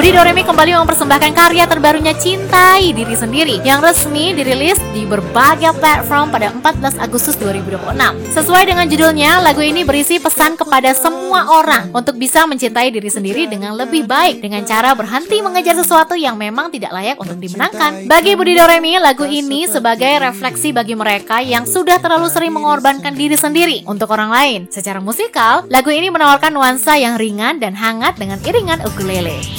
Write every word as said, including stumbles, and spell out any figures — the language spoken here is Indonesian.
Budi Doremi kembali mempersembahkan karya terbarunya Cintai Diri Sendiri yang resmi dirilis di berbagai platform pada empat belas Agustus dua ribu dua puluh enam. Sesuai dengan judulnya, lagu ini berisi pesan kepada semua orang untuk bisa mencintai diri sendiri dengan lebih baik dengan cara berhenti mengejar sesuatu yang memang tidak layak untuk dimenangkan. Bagi Budi Doremi, lagu ini sebagai refleksi bagi mereka yang sudah terlalu sering mengorbankan diri sendiri untuk orang lain. Secara musikal, lagu ini menawarkan nuansa yang ringan dan hangat dengan iringan ukulele.